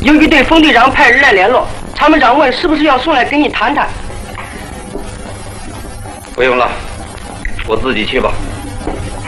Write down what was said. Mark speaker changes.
Speaker 1: 有一队冯队长派人来联络，参谋长问是不是要送来跟你谈谈。
Speaker 2: 不用了，我自己去吧。